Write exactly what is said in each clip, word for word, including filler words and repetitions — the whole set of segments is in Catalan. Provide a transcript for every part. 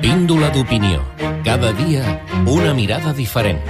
Píndola d'opinió. Cada dia, una mirada diferent.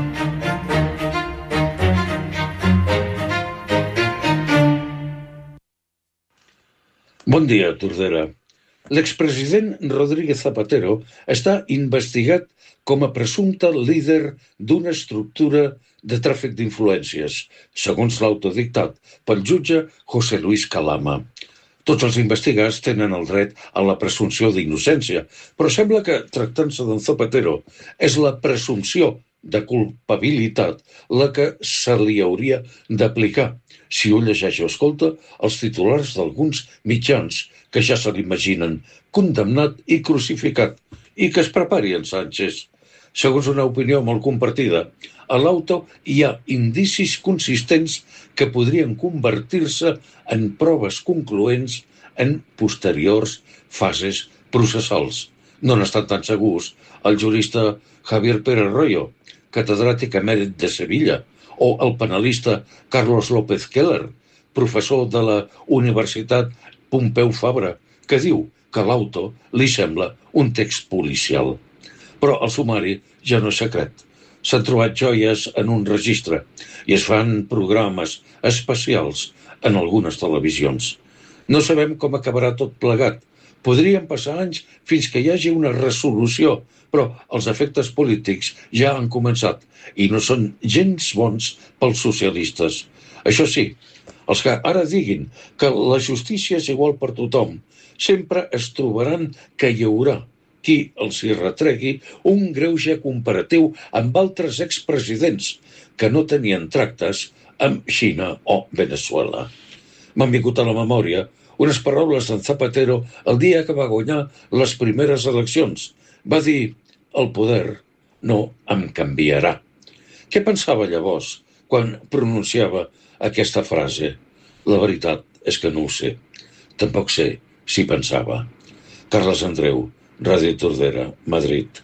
Bon dia, Tordera. L'expresident Rodríguez Zapatero està investigat com a presumpte líder d'una estructura de tràfic d'influències, segons l'autodictat pel jutge José Luis Calama. Tots els investigats tenen el dret a la presumpció d'innocència, però sembla que, tractant-se d'en Zapatero, és la presumpció de culpabilitat la que se li hauria d'aplicar si un llegeix o escolta els titulars d'alguns mitjans que ja se l'imaginen condemnat i crucificat i que es prepari en Sánchez. Segons una opinió molt compartida, a l'auto hi ha indicis consistents que podrien convertir-se en proves concloents en posteriors fases processals. No n'estan tan segurs el jurista Javier Pérez Royo, catedràtic emèrit de Sevilla, o el penalista Carlos López Keller, professor de la Universitat Pompeu Fabra, que diu que l'auto li sembla un text policial. Però el sumari ja no és secret. S'han trobat joies en un registre i es fan programes especials en algunes televisions. No sabem com acabarà tot plegat. Podrien passar anys fins que hi hagi una resolució, però els efectes polítics ja han començat i no són gens bons pels socialistes. Això sí, els que ara diguin que la justícia és igual per tothom, sempre es trobaran que hi haurà qui els hi retregui un greuge comparatiu amb altres expresidents que no tenien tractes amb Xina o Venezuela. M'han vingut a la memòria unes paraules d'en Zapatero el dia que va guanyar les primeres eleccions. Va dir: el poder no em canviarà. Què pensava llavors quan pronunciava aquesta frase? La veritat és que no ho sé. Tampoc sé si pensava. Carles Andreu, Ràdio Tordera, Madrid.